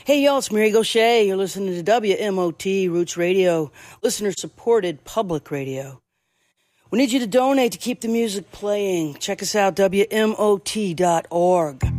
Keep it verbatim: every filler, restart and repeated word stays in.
Hey, y'all, it's Mary Gaucher. You're listening to W M O T Roots Radio, listener-supported public radio. We need you to donate to keep the music playing. Check us out, W M O T dot org.